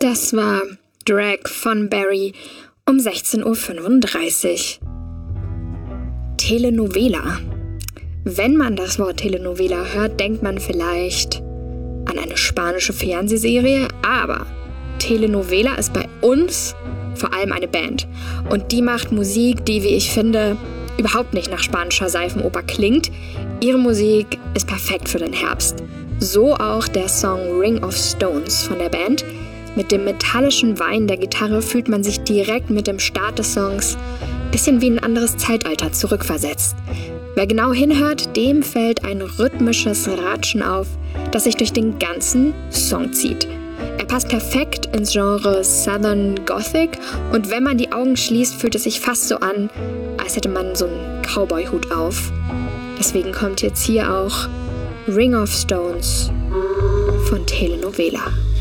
Das war Drag von Barry um 16:35 Uhr. Telenovela. Wenn man das Wort Telenovela hört, denkt man vielleicht an eine spanische Fernsehserie, aber Telenovela ist bei uns vor allem eine Band. Und die macht Musik, die, wie ich finde, überhaupt nicht nach spanischer Seifenoper klingt. Ihre Musik ist perfekt für den Herbst. So auch der Song Ring of Stones von der Band. Mit dem metallischen Weinen der Gitarre fühlt man sich direkt mit dem Start des Songs ein bisschen wie in ein anderes Zeitalter zurückversetzt. Wer genau hinhört, dem fällt ein rhythmisches Ratschen auf, das sich durch den ganzen Song zieht. Er passt perfekt ins Genre Southern Gothic und wenn man die Augen schließt, fühlt es sich fast so an, als hätte man so einen Cowboy-Hut auf. Deswegen kommt jetzt hier auch Ring of Stones von Telenovela.